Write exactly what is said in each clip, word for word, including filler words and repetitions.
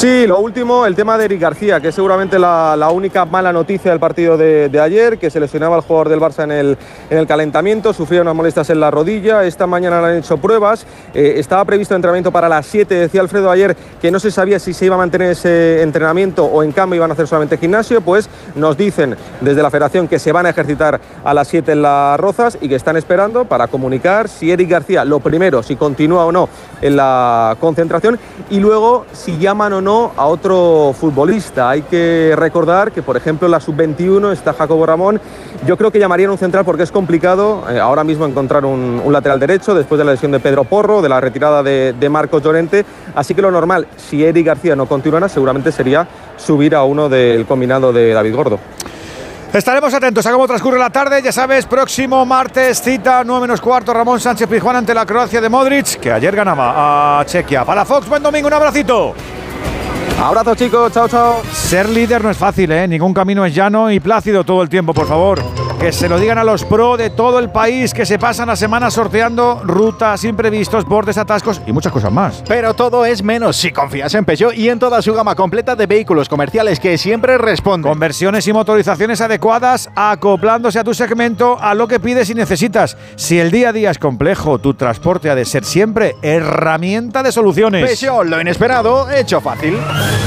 Sí, lo último, el tema de Eric García, que es seguramente la, la única mala noticia del partido de, de ayer, que se lesionaba el jugador del Barça en el, en el calentamiento, sufría unas molestias en la rodilla. Esta mañana le han hecho pruebas, eh, estaba previsto entrenamiento para las siete, decía Alfredo ayer que no se sabía si se iba a mantener ese entrenamiento o en cambio iban a hacer solamente gimnasio. Pues nos dicen desde la federación que se van a ejercitar a las siete en Las Rozas y que están esperando para comunicar si Eric García, lo primero, si continúa o no en la concentración, y luego si llaman o no a otro futbolista. Hay que recordar que, por ejemplo, en la sub veintiuno está Jacobo Ramón. Yo creo que llamarían un central porque es complicado eh, ahora mismo encontrar un, un lateral derecho después de la lesión de Pedro Porro, de la retirada de, de Marcos Llorente. Así que lo normal, si Eric García no continuara, seguramente sería subir a uno del combinado de David Gordo. Estaremos atentos a cómo transcurre la tarde. Ya sabes, próximo martes, cita nueve menos cuarto, Ramón Sánchez Pizjuán ante la Croacia de Modric, que ayer ganaba a Chequia. Para Fox, buen domingo, un abracito. Abrazo, chicos, chao, chao. Ser líder no es fácil, ¿eh? Ningún camino es llano y plácido todo el tiempo, por favor. Que se lo digan a los pro de todo el país, que se pasan la semana sorteando rutas, imprevistos, bordes, atascos y muchas cosas más. Pero todo es menos si confías en Peugeot y en toda su gama completa de vehículos comerciales que siempre responden. Conversiones y motorizaciones adecuadas, acoplándose a tu segmento, a lo que pides y necesitas. Si el día a día es complejo, tu transporte ha de ser siempre herramienta de soluciones. Peugeot, lo inesperado, hecho fácil.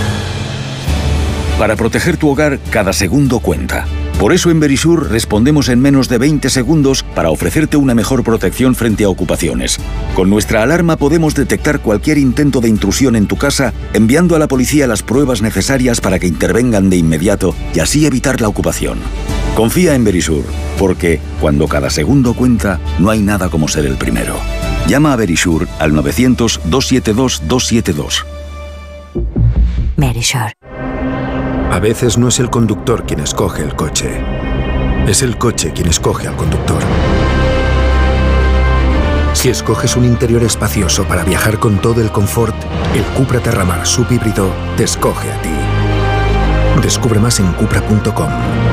Para proteger tu hogar, cada segundo cuenta. Por eso en Verisur respondemos en menos de veinte segundos para ofrecerte una mejor protección frente a ocupaciones. Con nuestra alarma podemos detectar cualquier intento de intrusión en tu casa, enviando a la policía las pruebas necesarias para que intervengan de inmediato y así evitar la ocupación. Confía en Verisur, porque cuando cada segundo cuenta, no hay nada como ser el primero. Llama a Verisur al novecientos, doscientos setenta y dos, doscientos setenta y dos. Verisur. A veces no es el conductor quien escoge el coche, es el coche quien escoge al conductor. Si escoges un interior espacioso para viajar con todo el confort, el Cupra Terramar subhíbrido te escoge a ti. Descubre más en cupra punto com.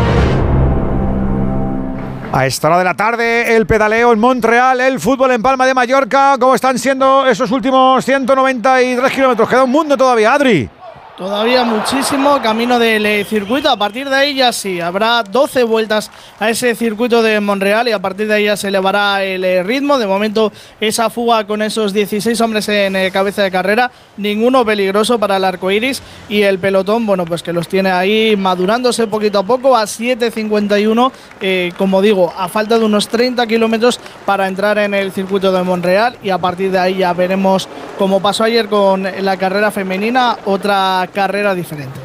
A esta hora de la tarde, el pedaleo en Montreal, el fútbol en Palma de Mallorca. ¿Cómo están siendo esos últimos ciento noventa y tres kilómetros? Queda un mundo todavía, Adri. Todavía muchísimo camino del circuito. A partir de ahí ya sí, habrá doce vueltas a ese circuito de Montreal y a partir de ahí ya se elevará el ritmo. De momento esa fuga con esos dieciséis hombres en cabeza de carrera, ninguno peligroso para el arcoiris y el pelotón, bueno, pues que los tiene ahí madurándose poquito a poco a siete cincuenta y uno, eh, como digo, a falta de unos treinta kilómetros para entrar en el circuito de Montreal y a partir de ahí ya veremos, como pasó ayer con la carrera femenina, otra carrera diferente.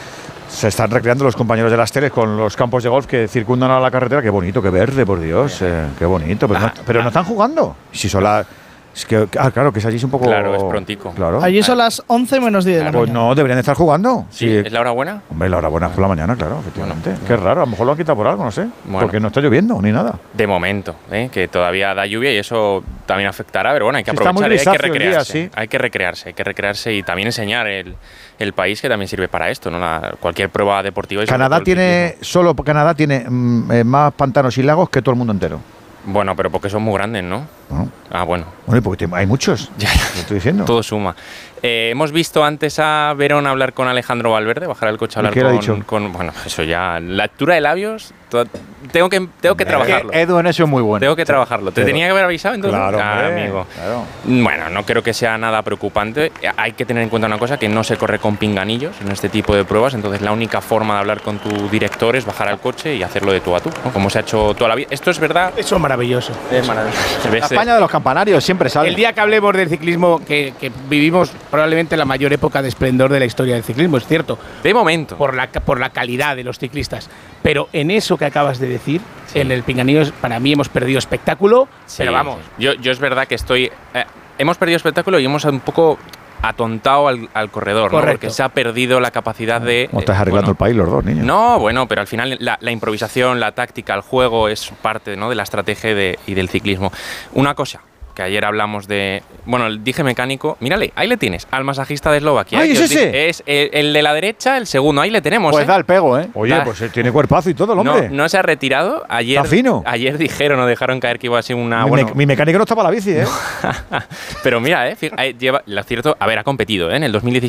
Se están recreando los compañeros de las teles con los campos de golf que circundan a la carretera. Qué bonito, qué verde, por Dios. Eh, qué bonito. Pero, ah, no, pero ah. no están jugando. Si son las… Es que, ah, claro, que es allí es un poco… Claro, es prontico. Claro. Allí son las once menos diez de la Pues mañana. no, deberían estar jugando. Sí, sí. ¿Es la hora buena? Hombre, la hora buena es por la mañana, claro, efectivamente. Bueno, qué raro, a lo mejor lo han quitado por algo, no sé. Bueno. Porque no está lloviendo ni nada. De momento, ¿eh? Que todavía da lluvia y eso también afectará, pero bueno, hay que Sí, aprovechar, está muy hay que recrearse. Día, sí. Hay que recrearse, hay que recrearse y también enseñar el, el país que también sirve para esto, ¿no? La, cualquier prueba deportiva. Y Canadá tiene, solo Canadá tiene mm, eh, más pantanos y lagos que todo el mundo entero. Bueno, pero porque son muy grandes, ¿no? ¿No? Ah, bueno. Bueno, porque hay muchos. Ya, lo estoy diciendo. Todo suma. Eh, hemos visto antes a Verón hablar con Alejandro Valverde, bajar al coche a hablar ¿Qué con, le ha dicho? con… Bueno, eso ya… La lectura de labios… Toda, tengo que, tengo que trabajarlo. Edu en eso es muy bueno. Tengo que trabajarlo. ¿Te Pero, tenía que haber avisado entonces? Claro, ah, hombre, amigo. Claro. Bueno, no creo que sea nada preocupante. Hay que tener en cuenta una cosa, que no se corre con pinganillos en este tipo de pruebas. Entonces la única forma de hablar con tu director es bajar al coche y hacerlo de tú a tú, ¿no? Como se ha hecho toda la vida. Esto es verdad. Eso es maravilloso. Es maravilloso. La España de los campanarios siempre sale. El día que hablemos del ciclismo, que, que vivimos probablemente la mayor época de esplendor de la historia del ciclismo, es cierto. De momento. Por la, por la calidad de los ciclistas. Pero en eso que acabas de decir, sí. En el pinganillo, para mí hemos perdido espectáculo. Sí, pero vamos. Yo, yo es verdad que estoy… Eh, hemos perdido espectáculo y hemos un poco atontado al, al corredor, ¿no? Porque se ha perdido la capacidad de… ¿Cómo estás arreglando bueno, el país los dos, niños? No, bueno, pero al final la, la improvisación, la táctica, el juego es parte, ¿no?, de la estrategia de, y del ciclismo. Una cosa… que ayer hablamos de… Bueno, el dije mecánico… Mírale, ahí le tienes, al masajista de Eslovaquia. ¡Ay, es ese! Es el, el de la derecha, el segundo, ahí le tenemos. Pues ¿eh? da el pego, ¿eh? Oye, da. pues él tiene cuerpazo y todo el hombre. No, no se ha retirado. Ayer, Está fino. Ayer dijeron o dejaron caer que iba a ser una… Mi, bueno, me, mi mecánico no está para la bici, ¿eh? Pero mira, ¿eh? Fija, lleva, lo cierto… A ver, ha competido, ¿eh? En el dos mil diecisiete